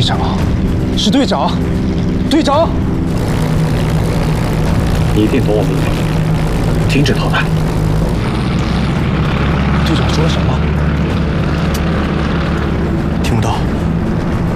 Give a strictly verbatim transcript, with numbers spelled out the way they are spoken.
队长，是队长，队长， 你一定懂我命令，停止逃难。 队长说了什么？ 听不到。